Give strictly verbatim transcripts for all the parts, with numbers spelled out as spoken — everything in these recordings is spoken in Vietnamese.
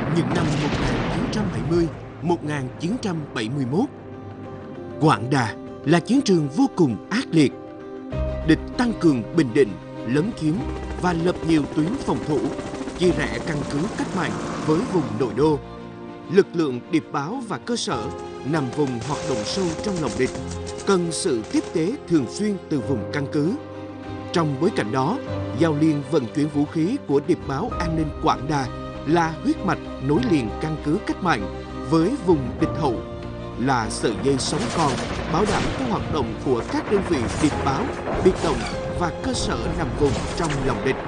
những năm một nghìn chín trăm bảy mươi đến một nghìn chín trăm bảy mươi mốt. Quảng Đà là chiến trường vô cùng ác liệt. Địch tăng cường bình định, lấn chiếm và lập nhiều tuyến phòng thủ, chia rẽ căn cứ cách mạng với vùng nội đô. Lực lượng điệp báo và cơ sở nằm vùng hoạt động sâu trong lòng địch, cần sự tiếp tế thường xuyên từ vùng căn cứ. Trong bối cảnh đó, giao liên vận chuyển vũ khí của điệp báo an ninh Quảng Đà là huyết mạch nối liền căn cứ cách mạng với vùng địch hậu, là sợi dây sống còn bảo đảm cho hoạt động của các đơn vị điệp báo, biệt động và cơ sở nằm vùng trong lòng địch.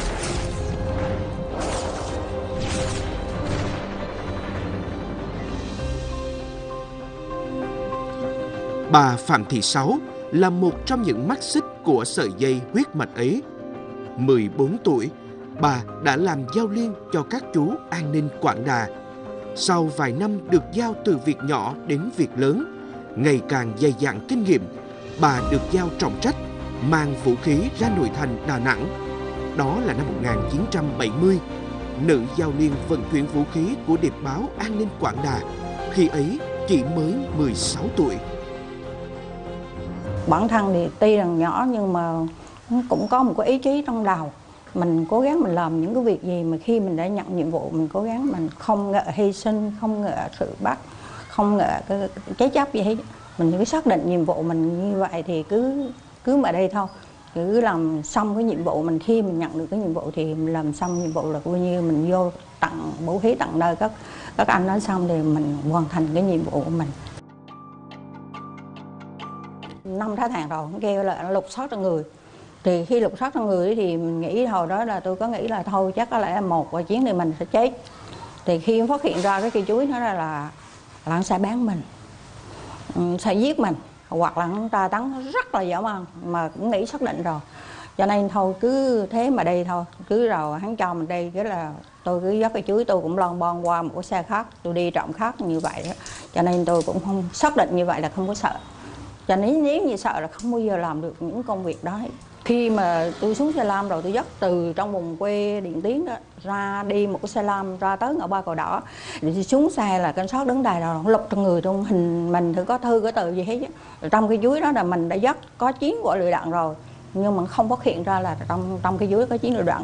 Bà Phạm Thị Sáu là một trong những mắt xích của sợi dây huyết mạch ấy. mười bốn tuổi, bà đã làm giao liên cho các chú an ninh Quảng Đà. Sau vài năm được giao từ việc nhỏ đến việc lớn, ngày càng dày dặn kinh nghiệm, bà được giao trọng trách mang vũ khí ra nội thành Đà Nẵng. Đó là năm một nghìn chín trăm bảy mươi, nữ giao liên vận chuyển vũ khí của điệp báo an ninh Quảng Đà, khi ấy chỉ mới mười sáu tuổi. Bản thân thì tuy rằng nhỏ nhưng mà cũng có một cái ý chí trong đầu. Mình cố gắng mình làm những cái việc gì mà khi mình đã nhận nhiệm vụ mình cố gắng mình không ngại hy sinh, không ngại sự bắt, không ngại cái chế chấp gì hết. Mình cứ xác định nhiệm vụ mình như vậy thì cứ cứ ở đây thôi. Cứ làm xong cái nhiệm vụ mình, khi mình nhận được cái nhiệm vụ thì mình làm xong nhiệm vụ là coi như mình vô tặng vũ khí tặng nơi các các anh nói xong thì mình hoàn thành cái nhiệm vụ của mình. Năm tháng hàng rồi kêu là lục soát trong người, thì khi lục soát trong người thì mình nghĩ hồi đó là tôi có nghĩ là thôi chắc có lẽ là một quả chiến thì mình sẽ chết. Thì khi phát hiện ra cái cây chuối nó ra là là nó sẽ bán mình, sẽ giết mình, hoặc là nó tra tấn rất là dã man, mà cũng nghĩ xác định rồi, cho nên thôi cứ thế mà đi thôi. Cứ rồi hắn cho mình đi, cái là tôi cứ dắt cái chuối, tôi cũng lon bon qua một cái xe khác, tôi đi trọng khác như vậy đó. Cho nên tôi cũng không xác định như vậy là không có sợ. Cho nên nếu như sợ là không bao giờ làm được những công việc đó. Khi mà tôi xuống xe lam rồi tôi dắt từ trong vùng quê Điện Tiến đó, ra đi một cái xe lam ra tới ngã ba Cờ Đỏ. Thì xuống xe là cảnh sát đứng đài rồi lục trong người trong hình mình thử có thư có từ gì hết. Trong cái chuối đó là mình đã dắt có chiến của lựu đạn rồi, nhưng mà không phát hiện ra là trong trong cái chuối có chiến lựu đạn.